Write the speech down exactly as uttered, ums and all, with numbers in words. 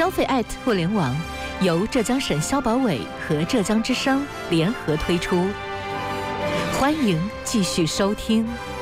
消费爱特互联网由浙江省消保委和浙江之声联合推出，欢迎继续收听。